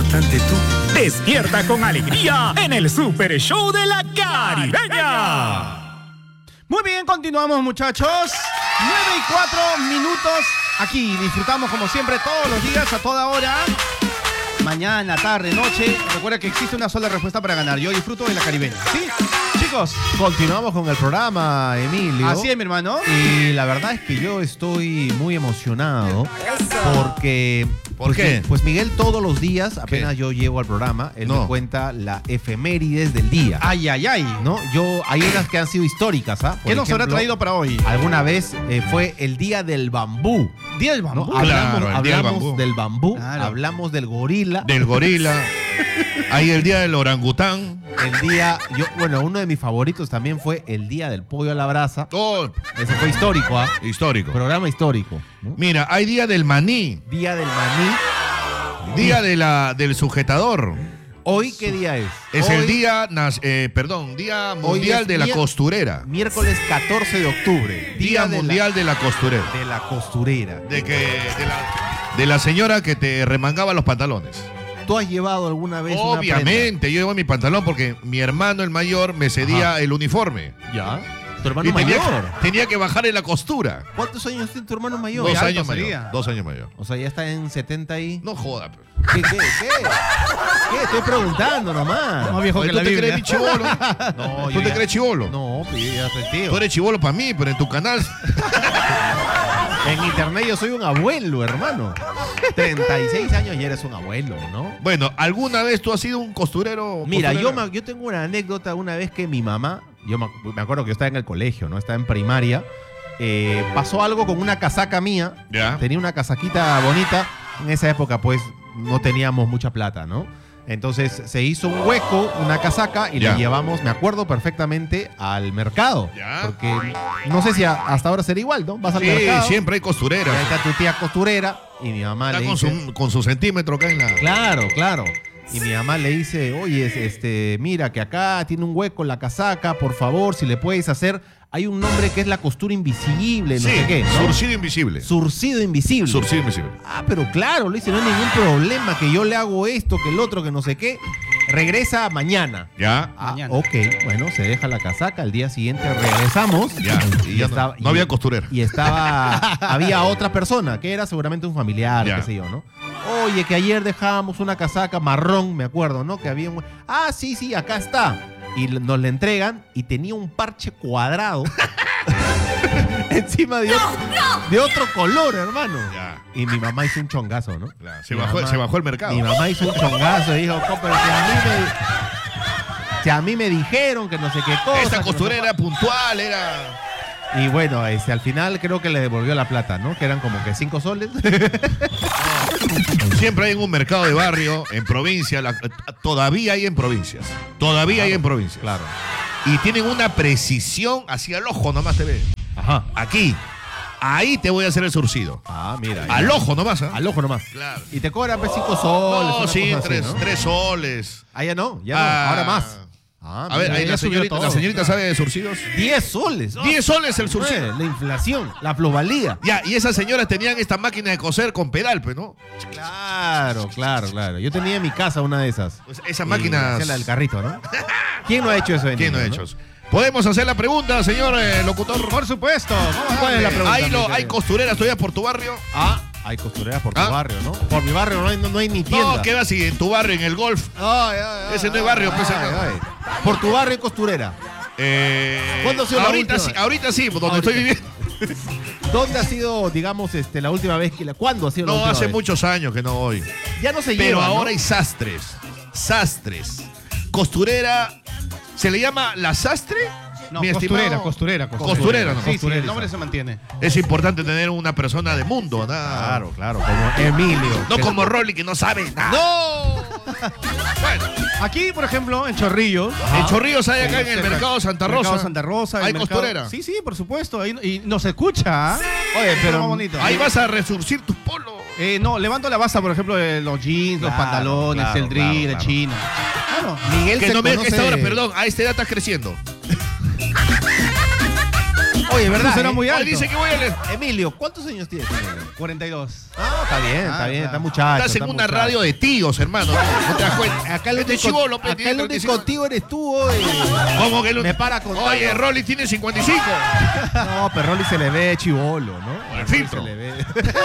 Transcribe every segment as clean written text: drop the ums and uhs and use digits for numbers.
importante tú. Despierta con alegría en el Super Show de la Caribeña. Muy bien, continuamos, muchachos. 9:04. Aquí disfrutamos como siempre todos los días, a toda hora. Mañana, tarde, noche. Recuerda que existe una sola respuesta para ganar. Yo disfruto de la Caribeña. ¿Sí? Chicos. Continuamos con el programa, Emilio. Así es, mi hermano. Y la verdad es que yo estoy muy emocionado. Porque... ¿Por qué? Pues Miguel todos los días, apenas yo llego al programa, él me cuenta la efemérides del día. Ay, ay, ay. ¿No? Hay unas que han sido históricas, ¿ah? ¿Qué nos habrá traído para hoy? Alguna vez fue el Día del Bambú. ¿Día del Bambú? ¿No? Hablamos del bambú, claro. Hablamos del gorila. Del gorila. Hay el Día del orangután. Uno de mis favoritos también fue el Día del pollo a la brasa. Oh. Ese fue histórico, ¿ah? Histórico. Programa histórico, ¿no? Mira, hay Día del maní. Día del maní. Día del sujetador. ¿Hoy qué día es? Es hoy, el Día Mundial de la Costurera. Miércoles 14 de octubre. Día Mundial de la Costurera. De la costurera. De la señora que te remangaba los pantalones. ¿Tú has llevado alguna vez Obviamente, yo llevo mi pantalón porque mi hermano, el mayor, me cedía el uniforme. ¿Ya? ¿Tu hermano mayor? Tenía que bajarle la costura. ¿Cuántos años tiene tu hermano mayor? 2 años mayor. 2 años mayor. O sea, ya está en 70 y... No joda. ¿Qué? Estoy preguntando nomás. Más viejo que la Biblia. ¿Te crees mi chibolo? No, ¿Tú te crees chibolo? No, pues ya soy tío. Tú eres chibolo para mí, pero en tu canal... En internet yo soy un abuelo, hermano. 36 años y eres un abuelo, ¿no? Bueno, ¿alguna vez tú has sido un costurero? Mira, yo tengo una anécdota una vez que mi mamá, yo me acuerdo que yo estaba en el colegio, ¿no? Estaba en primaria. Pasó algo con una casaca mía. ¿Ya? Tenía una casaquita bonita. En esa época, pues, no teníamos mucha plata, ¿no? Entonces se hizo un hueco, una casaca, y la llevamos, me acuerdo perfectamente, al mercado. ¿Ya? Porque no sé si hasta ahora será igual, ¿no? Vas al mercado. Sí, siempre hay costureras. Y ahí está tu tía costurera y mi mamá está le dice... con su centímetro acá en la... Claro. Y mi mamá le dice, oye, mira que acá tiene un hueco en la casaca, por favor, si le puedes hacer... Hay un nombre que es la costura invisible, no sé qué, ¿no? Surcido invisible. Surcido invisible. Surcido invisible. Ah, pero claro, le dice, no hay ningún problema que yo le hago esto, que el otro, que no sé qué. Regresa mañana. Ya. Mañana. Ok, bueno, se deja la casaca, al día siguiente regresamos. Ya. Y ya estaba, no había costurera. Y había otra persona, que era seguramente un familiar, qué sé yo, ¿no? Oye, que ayer dejábamos una casaca marrón, me acuerdo, ¿no? Que había un... Ah, sí, acá está. Y nos la entregan y tenía un parche cuadrado encima de otro color, hermano. Ya. Y mi mamá hizo un chongazo, ¿no? Claro. Se bajó el mercado. Mi mamá hizo un chongazo y dijo, pero si a mí me dijeron que no sé qué cosa. Esta costurera era puntual, era... Y bueno, al final creo que le devolvió la plata, ¿no? Que eran como que 5 soles. Siempre hay en un mercado de barrio, en provincia, todavía hay en provincias. Claro. Y tienen una precisión hacia el ojo, nomás te ve. Ajá. Aquí. Ahí te voy a hacer el surcido. Ah, mira. Al ojo nomás, ¿eh? Al ojo nomás. Claro. Y te cobran 5 soles. No, sí, cosa así, ¿no? 3 soles. Ah, ya no, ahora más. A ver, ahí la señorita sabe de surcidos. 10 soles. 10 soles el surcido. La inflación, la plusvalía. Ya, y esas señoras tenían esta máquina de coser con pedal, pues, ¿no? Claro. Yo tenía en mi casa una de esas. Pues esas máquinas... La del carrito, ¿no? ¿Quién no ha hecho eso? ¿Quién no ha hecho eso? ¿Podemos hacer la pregunta, señor locutor? Por supuesto. ¿Cuál es la pregunta? ¿Hay costureras todavía por tu barrio? Hay costureras por tu barrio, ¿no? Por mi barrio no hay ni tienda. No, queda así, en tu barrio, en el golf. Ese no es barrio, pues acá. Por tu barrio hay costurera. ¿Cuándo ha sido ahorita sí, donde estoy viviendo. ¿Dónde ha sido, digamos, la última vez ¿cuándo ha sido la última vez? No, hace muchos años que no voy. Ya no se lleva, pero ahora ¿no? hay sastres. Costurera, ¿se le llama la sastre? No, mi costurera. Costurera, ¿no? Sí, el nombre se mantiene. Es importante tener una persona de mundo, nada. Claro, como Emilio. No como Rolly, que no sabe nada. ¡No! Bueno, aquí, por ejemplo, en Chorrillos. En Chorrillos hay acá en el Mercado Santa Rosa. ¿Hay costurera? Sí, por supuesto. Y nos escucha. Oye, pero bonito. Ahí vas a resurcir tu polo. No, levanto la base, por ejemplo, de los jeans, los pantalones, el drill, el chino. Claro. Miguel que se no me conoce... que esta hora, perdón, a esta edad estás creciendo. Oye, ¿verdad? Eso era muy Hoy alto. dice que voy a leer. Emilio, ¿cuántos años tienes, Emilio? 42. Ah, está bien, está muchacho. Estás en está una muchacho. radio de tíos, hermano. No te das cuenta. Acá el Este único, chibolo, pe, acá tiene el único 35. contigo eres tú, oye. ¿Cómo que Me para con Oye, todo. Rolly tiene 55. No, pero Rolly se le ve chivolo, ¿no? El filtro. Se le ve.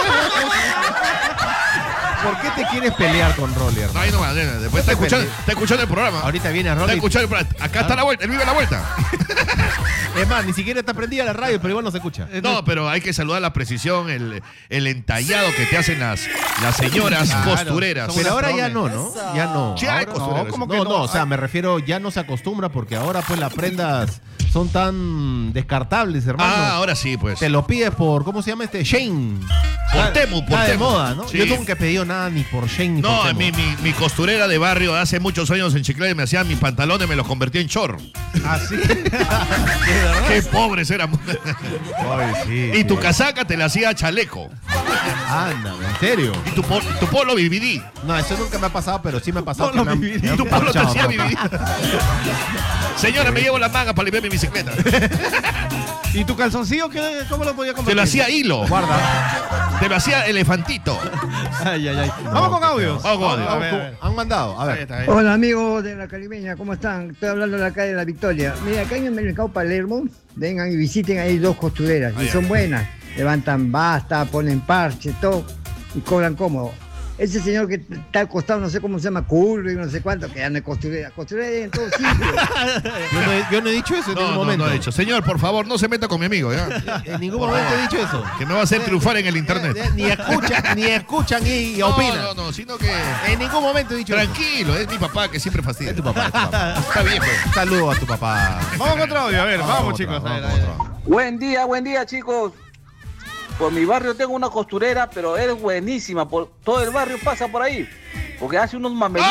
¿Por qué te quieres pelear con Rolly, No, hermano? ahí nomás, nena. Después está escuchando el programa. Ahorita viene Está Rolly. escuchando el programa. Acá está la vuelta, él vive la vuelta. Es más, ni siquiera está prendida la radio, pero igual no se escucha. No, pero hay que saludar la precisión, el entallado que te hacen las señoras Claro, costureras. son Pero ahora ya promes. no, ¿no? Ya no. Sí, hay Ahora- costureras. no, ¿cómo que no, no? no, o sea, me refiero, ya no se acostumbra porque ahora pues las prendas son tan descartables, hermano. Ah, ahora sí, pues. Te lo pides por, ¿cómo se llama este? Shane. Por Temu, por Está de Temu. moda, ¿no? Sí. Yo nunca he pedido nada ni por Shane ni No, por Temu. mi costurera de barrio hace muchos años en Chiclayo me hacía mis pantalones, me los convertía en short. ¿Ah, sí? Qué pobres éramos. Ay, sí, Y tu sí. casaca te la hacía chaleco. Anda, ¿en serio? Y tu polo BBD. No, eso nunca me ha pasado, pero sí me ha pasado Polo que me han, BBD. me han Tu polo te planchado, hacía papá. BBD. Señora, me llevo las mangas para limpiar mi bicicleta. ¿Y tu calzoncillo cómo lo podía convertir? Te lo hacía hilo. Guarda. Te lo hacía elefantito. Ay, ay, ay. Vamos con audios. Vamos con audios. A ver, a ver. Han mandado, a Ahí ver. está, ahí. Hola amigos de la Caribeña, ¿cómo están? Estoy hablando de la calle de la Victoria. Mira, acá en el mercado Palermo, vengan y visiten, hay dos costureras y son buenas. Levantan basta, ponen parche, todo y cobran cómodo. Ese señor que está al costado, no sé cómo se llama, Curry, no sé cuánto, que ya no es costurera. Costurera en todos sitios. Yo no he dicho eso en ningún momento. No he dicho. Señor, por favor, no se meta con mi amigo, ¿ya? En ningún momento he dicho eso. Que me va a hacer triunfar en el internet. Ni escuchan y opinan. No, sino que... En ningún momento he dicho eso. Tranquilo, es mi papá que siempre fastidia. Es tu papá, es tu papá. Está bien, pues. Un saludo a tu papá. Vamos con otro audio. A ver, vamos, otra, chicos. A ver, vamos a ver. con otro. Buen día, chicos. Por mi barrio tengo una costurera, pero es buenísima. Todo el barrio pasa por ahí. Porque hace unos mamelucos.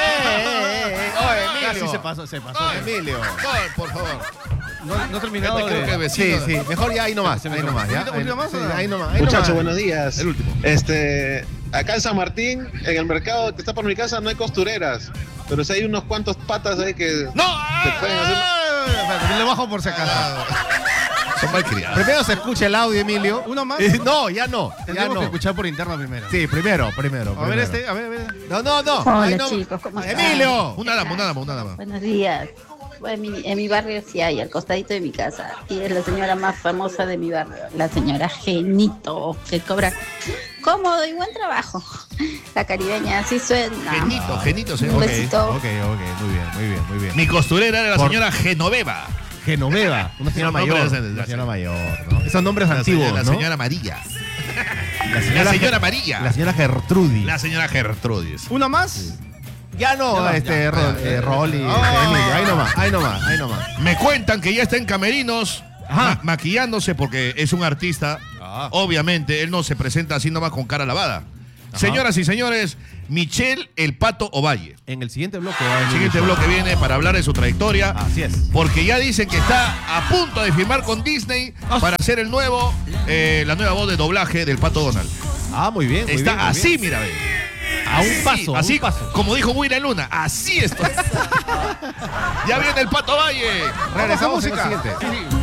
Ah, sí, se pasó. Emilio. Por favor. No he terminado Este creo que de... es Sí, vecino. sí. Mejor ya ahí nomás. Se me Ahí hizo. nomás, ya. ¿Un poquito más o Sí, no? ahí nomás. Ahí Muchachos, nomás. buenos días. El último. Acá en San Martín, en el mercado que está por mi casa, no hay costureras. Pero sí hay unos cuantos patas ahí que ¡No! te pueden hacer. Espérate, le bajo por si acaso. Son malcriados. Primero se escucha el audio, Emilio. ¿Uno más? No, ya no. Ya Tendríamos que no. escuchar por interno primero. Sí, primero. A ver primero. este, a ver. No. Hola, Ahí no- chicos, ¿cómo están? Emilio. Una dama. Buenos días. Bueno, en mi barrio sí hay, al costadito de mi casa. Y es la señora más famosa de mi barrio, la señora Genito, que cobra cómodo y buen trabajo. La caribeña, así suena. Genito, Un señor. besito. Ok, muy bien. Mi costurera era la Por- señora Genoveva. Genoveva, una señora Nombre mayor. de- Una señora mayor, ¿no? Esos nombres antiguos, La ¿no? señora Amarilla. La La señora Amarilla. La señora Gertrudis. La señora Gertrudis. ¿Uno más? Ya no, Rolly, Emilio. Ahí nomás. Me cuentan que ya está en camerinos Ajá. maquillándose porque es un artista. Obviamente, él no se presenta así nomás con cara lavada. Señoras y señores, Michelle El Pato Ovalle. En el siguiente bloque. El siguiente bloque viene para hablar de su trayectoria. Así es. Porque ya dicen que está a punto de firmar con Disney para hacer la nueva voz de doblaje del Pato Donald. Ah, muy bien. Está muy así, bien. mira, ve. A un paso, así, a un paso. como dijo Willa Luna, así estoy. Ya viene el Pato Valle. Regresamos en el música. siguiente.